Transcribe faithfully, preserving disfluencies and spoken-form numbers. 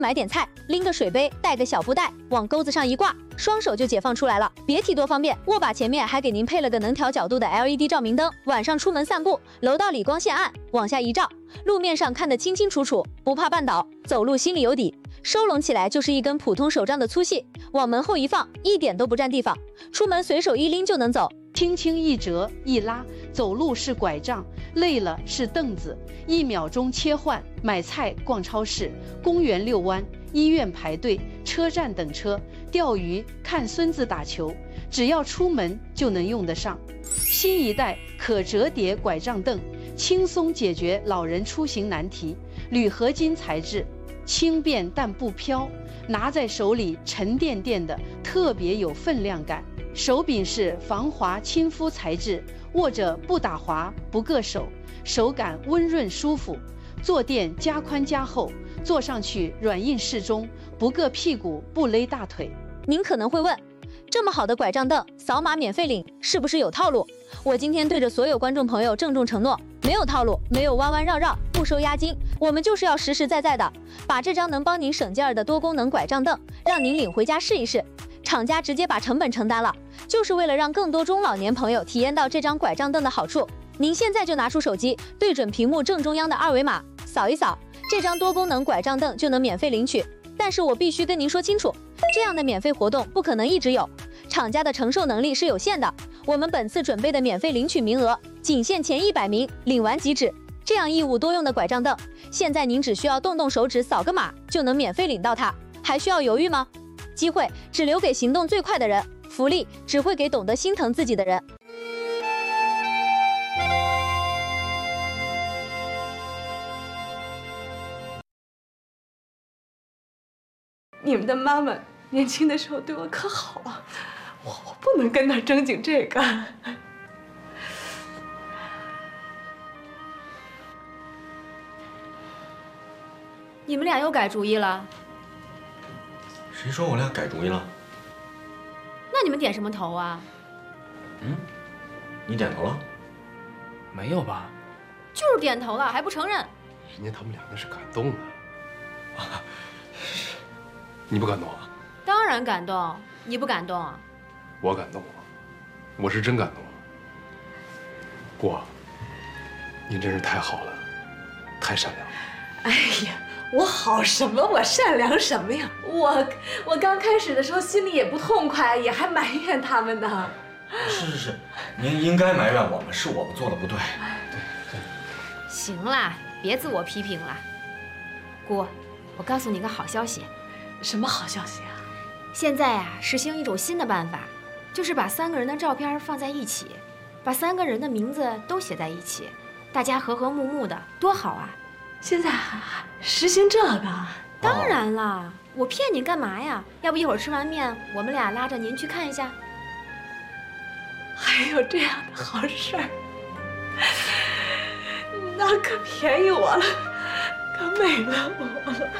买点菜，拎个水杯，带个小布袋，往钩子上一挂，双手就解放出来了。别提多方便。握把前面还给您配了个能调角度的 L E D 照明灯，晚上出门散步，楼道里光线暗，往下一照，路面上看得清清楚楚，不怕绊倒，走路心里有底。收拢起来就是一根普通手杖的粗细，往门后一放，一点都不占地方，出门随手一拎就能走。 轻轻一折一拉，走路是拐杖，累了是凳子，一秒钟切换。买菜、逛超市、公园遛弯、医院排队、车站等车、钓鱼、看孙子打球，只要出门就能用得上。新一代可折叠拐杖凳，轻松解决老人出行难题。铝合金材质，轻便但不飘，拿在手里沉甸甸的，特别有分量感。手柄是防滑亲肤材质，握着不打滑不硌手，手感温润舒服。坐垫加宽加厚，坐上去软硬适中，不硌屁股不勒大腿。 您可能会问，这么好的拐杖凳，扫码免费领，是不是有套路？我今天对着所有观众朋友郑重承诺，没有套路，没有弯弯绕绕，不收押金，我们就是要实实在在的把这张能帮您省劲儿的多功能拐杖凳，让您领回家试一试。厂家直接把成本承担了，就是为了让更多中老年朋友体验到这张拐杖凳的好处。您现在就拿出手机，对准屏幕正中央的二维码，扫一扫，这张多功能拐杖凳就能免费领取。但是我必须跟您说清楚，这样的免费活动不可能一直有，厂家的承受能力是有限的。我们本次准备的免费领取名额仅限前一百名，领完即止。这样一物多用的拐杖凳，现在您只需要动动手指扫个码就能免费领到它，还需要犹豫吗？机会只留给行动最快的人，福利只会给懂得心疼自己的人。 你们的妈妈年轻的时候对我可好了，我我不能跟她争竞这个。 你们俩又改主意了？ 谁说我俩改主意了？ 那你们点什么头啊？ 嗯，你点头了？ 没有吧？ 就是点头了，还不承认？ 人家他们俩那是感动啊！啊，你不感动啊？ 当然感动，你不感动啊？ 我感动啊，我是真感动。姑，您真是太好了，太善良了。 哎呀，我好什么？我善良什么呀？我我刚开始的时候心里也不痛快，也还埋怨他们呢。 是是是，您应该埋怨我们，是我们做的不对。 对对。 行啦，别自我批评了。姑，我告诉你个好消息。 什么好消息啊？ 现在啊，实行一种新的办法，就是把三个人的照片放在一起，把三个人的名字都写在一起，大家和和睦睦的，多好啊！ 现在还实行这个？ 当然了，我骗你干嘛呀？要不一会儿吃完面，我们俩拉着您去看一下。 还有这样的好事儿，那可便宜我了，可美了我了。